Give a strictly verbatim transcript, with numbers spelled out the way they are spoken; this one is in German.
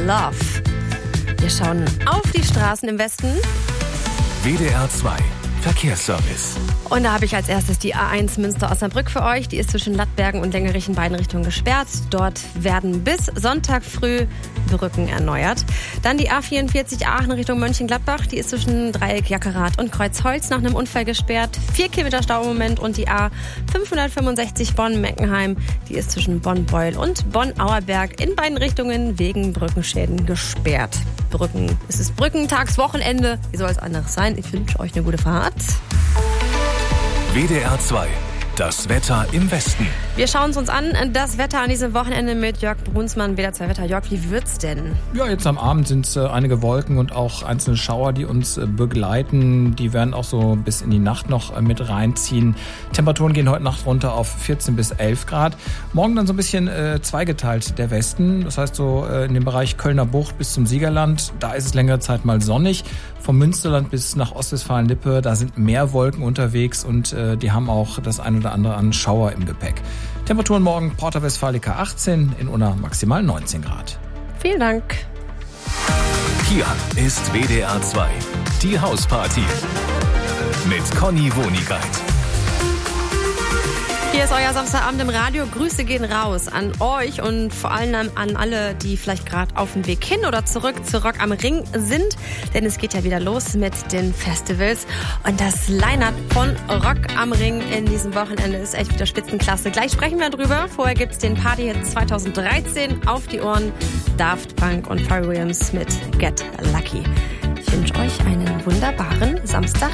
Love. Wir schauen auf die Straßen im Westen. W D R zwei Verkehrsservice. Und da habe ich als erstes die A eins Münster-Osnabrück für euch. Die ist zwischen Lattbergen und Lengerich in beiden Richtungen gesperrt. Dort werden bis Sonntag früh Brücken erneuert. Dann die A vierundvierzig Aachen Richtung Mönchengladbach. Die ist zwischen Dreieck, Jackerath und Kreuzholz nach einem Unfall gesperrt. Vier Kilometer Stau im Moment. Und die A fünfhundertfünfundsechzig Bonn-Meckenheim. Die ist zwischen Bonn-Beul und Bonn-Auerberg in beiden Richtungen wegen Brückenschäden gesperrt. Brücken. Es ist Brückentagswochenende. Wie soll es anderes sein? Ich wünsche euch eine gute Fahrt. W D R zwei. Das Wetter im Westen. Wir schauen es uns an. Das Wetter an diesem Wochenende mit Jörg Brunsmann. W D R zwei Wetter. Jörg, wie wird's denn? Ja, jetzt am Abend sind es äh, einige Wolken und auch einzelne Schauer, die uns äh, begleiten. Die werden auch so bis in die Nacht noch äh, mit reinziehen. Temperaturen gehen heute Nacht runter auf vierzehn bis elf Grad. Morgen dann so ein bisschen äh, zweigeteilt der Westen. Das heißt so äh, in dem Bereich Kölner Bucht bis zum Siegerland. Da ist es längere Zeit mal sonnig. Vom Münsterland bis nach Ostwestfalen-Lippe, da sind mehr Wolken unterwegs und äh, die haben auch das ein oder andere an Schauer im Gepäck. Temperaturen morgen Porta Westfalica achtzehn, in Unna maximal neunzehn Grad. Vielen Dank. Hier ist W D R zwei, die Hausparty mit Conny Wonigkeit. Hier ist euer Samstagabend im Radio. Grüße gehen raus an euch und vor allem an alle, die vielleicht gerade auf dem Weg hin oder zurück zu Rock am Ring sind. Denn es geht ja wieder los mit den Festivals. Und das Line-Up von Rock am Ring in diesem Wochenende ist echt wieder Spitzenklasse. Gleich sprechen wir drüber. Vorher gibt's den Party-Hit zweitausenddreizehn auf die Ohren. Daft Punk und Pharrell Williams mit Get Lucky. Ich wünsche euch einen wunderbaren Samstag.